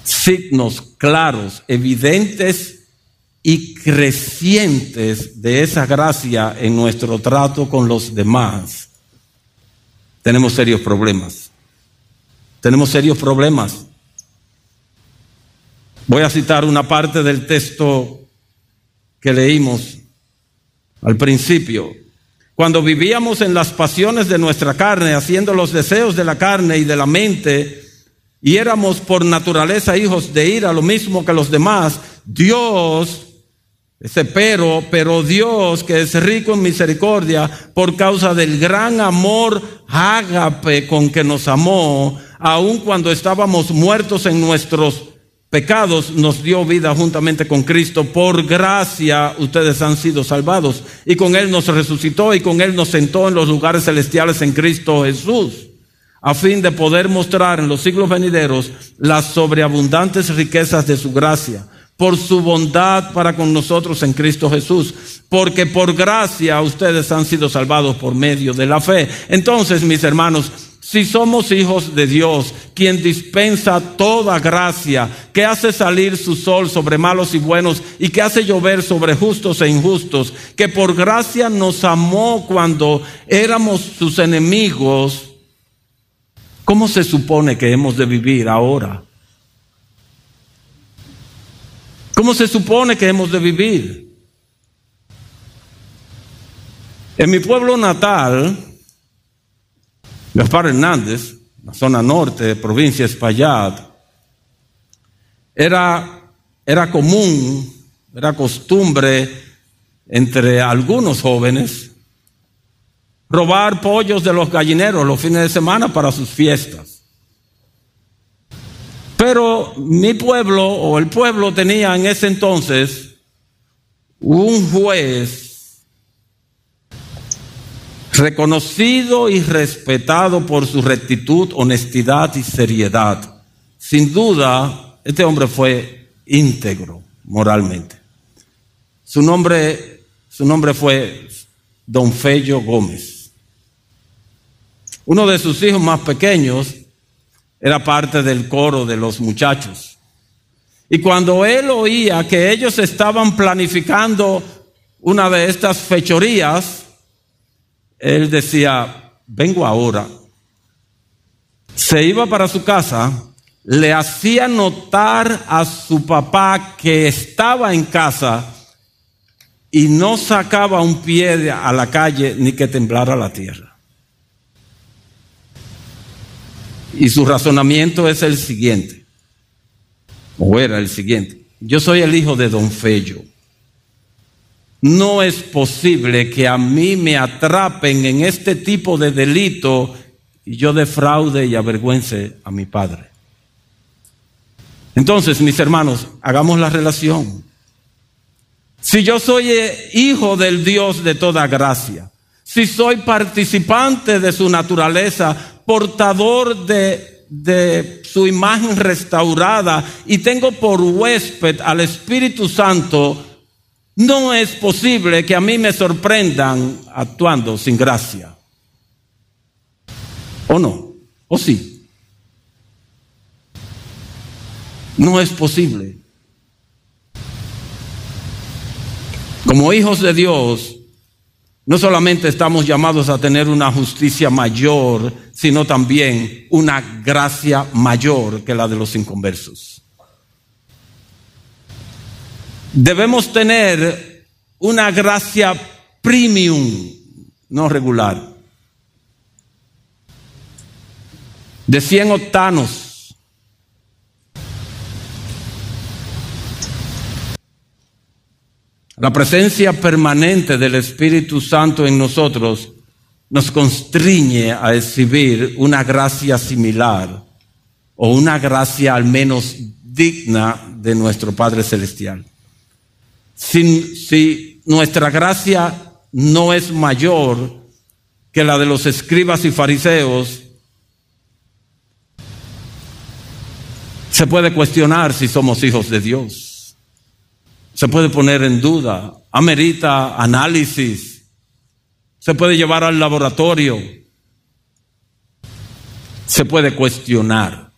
signos claros, evidentes y crecientes de esa gracia en nuestro trato con los demás, tenemos serios problemas. Tenemos serios problemas. Voy a citar una parte del texto que leímos al principio. Cuando vivíamos en las pasiones de nuestra carne, haciendo los deseos de la carne y de la mente, y éramos por naturaleza hijos de ira, lo mismo que los demás, Dios, pero Dios, que es rico en misericordia, por causa del gran amor ágape con que nos amó, aun cuando estábamos muertos en nuestros pecados, nos dio vida juntamente con Cristo. Por gracia ustedes han sido salvados, y con Él nos resucitó y con Él nos sentó en los lugares celestiales en Cristo Jesús, a fin de poder mostrar en los siglos venideros las sobreabundantes riquezas de su gracia, por su bondad para con nosotros en Cristo Jesús, porque por gracia ustedes han sido salvados por medio de la fe. Entonces, mis hermanos, si somos hijos de Dios, quien dispensa toda gracia, que hace salir su sol sobre malos y buenos, y que hace llover sobre justos e injustos, que por gracia nos amó cuando éramos sus enemigos, ¿cómo se supone que hemos de vivir ahora? ¿Cómo se supone que hemos de vivir? En mi pueblo natal, Gaspar Hernández, la zona norte, provincia de Espaillat, era común, era costumbre entre algunos jóvenes robar pollos de los gallineros los fines de semana para sus fiestas. Pero mi pueblo, o el pueblo, tenía en ese entonces un juez reconocido y respetado por su rectitud, honestidad y seriedad. Sin duda, este hombre fue íntegro moralmente. Su nombre fue Don Fello Gómez. Uno de sus hijos más pequeños era parte del coro de los muchachos. Y cuando él oía que ellos estaban planificando una de estas fechorías, él decía, vengo ahora. Se iba para su casa, le hacía notar a su papá que estaba en casa y no sacaba un pie a la calle ni que temblara la tierra. Y su razonamiento es el siguiente, o era el siguiente: yo soy el hijo de Don Fello. No es posible que a mí me atrapen en este tipo de delito y yo defraude y avergüence a mi padre. Entonces, mis hermanos, hagamos la relación. Si yo soy hijo del Dios de toda gracia, si soy participante de su naturaleza, portador de su imagen restaurada, y tengo por huésped al Espíritu Santo, no es posible que a mí me sorprendan actuando sin gracia. ¿O no? ¿O sí? No es posible. Como hijos de Dios, no solamente estamos llamados a tener una justicia mayor, sino también una gracia mayor que la de los inconversos. Debemos tener una gracia premium, no regular, de 100 octanos. La presencia permanente del Espíritu Santo en nosotros nos constriñe a exhibir una gracia similar, o una gracia al menos digna de nuestro Padre Celestial. Si nuestra gracia no es mayor que la de los escribas y fariseos, se puede cuestionar si somos hijos de Dios. Se puede poner en duda, amerita análisis, se puede llevar al laboratorio, se puede cuestionar.